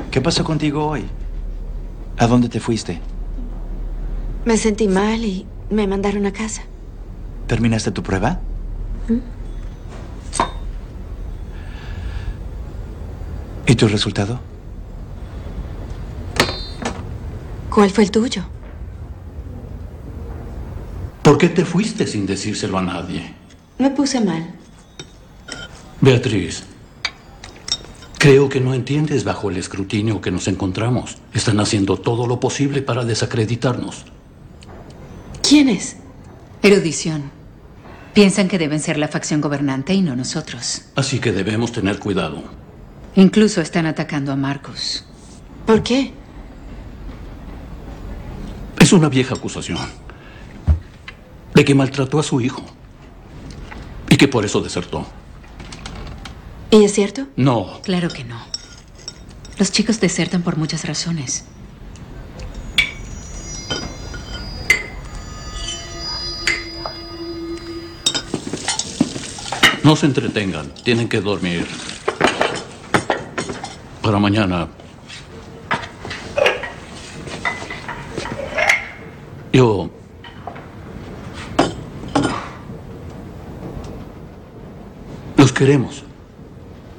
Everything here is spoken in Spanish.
¿Qué pasó contigo hoy? ¿A dónde te fuiste? Me sentí mal y me mandaron a casa. ¿Terminaste tu prueba? ¿Y tu resultado? ¿Cuál fue el tuyo? ¿Por qué te fuiste sin decírselo a nadie? Me puse mal. Beatriz, creo que no entiendes bajo el escrutinio que nos encontramos. Están haciendo todo lo posible para desacreditarnos. ¿Quién es? Erudición. Piensan que deben ser la facción gobernante y no nosotros. Así que debemos tener cuidado. Incluso están atacando a Marcus. ¿Por qué? Es una vieja acusación de que maltrató a su hijo y que por eso desertó. ¿Y es cierto? No. Claro que no. Los chicos desertan por muchas razones. No se entretengan. Tienen que dormir. Para mañana. Los queremos.